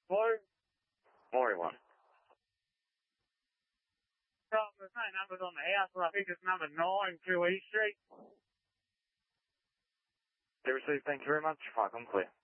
Hello? Maury one. There's no numbers on the house, but I think it's number 9, 2 East Street. They received, thank you very much. 5 on clear.